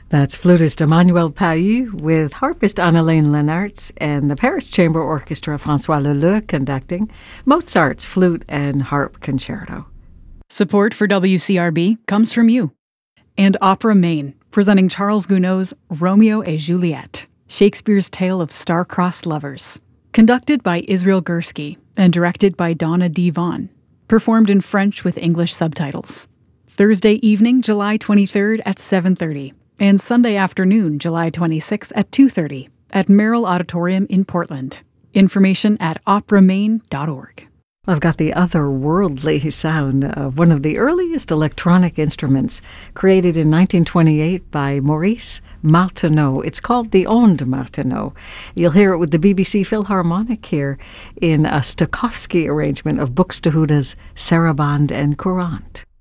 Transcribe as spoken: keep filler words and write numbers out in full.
That's flutist Emmanuel Pailloux with harpist Annalene Lenartz and the Paris Chamber Orchestra François Leleu conducting Mozart's Flute and Harp Concerto. Support for W C R B comes from you. And Opera Maine, presenting Charles Gounod's Romeo et Juliet, Shakespeare's tale of star-crossed lovers. Conducted by Israel Gursky and directed by Donna D. Vaughn. Performed in French with English subtitles. Thursday evening, July twenty-third at seven thirty. And Sunday afternoon, July twenty-sixth at two thirty at Merrill Auditorium in Portland. Information at opera maine dot org. I've got the otherworldly sound of one of the earliest electronic instruments created in nineteen twenty-eight by Maurice Martineau. It's called the Onde Martineau. You'll hear it with the B B C Philharmonic here in a Stokowski arrangement of Buxtehude's Sarabande and Courante.